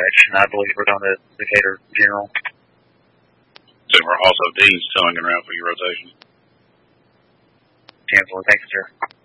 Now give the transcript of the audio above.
direction. I believe we're going to Decatur General. So we're also Dean's towing around for your rotation. Chancellor, thank you, sir.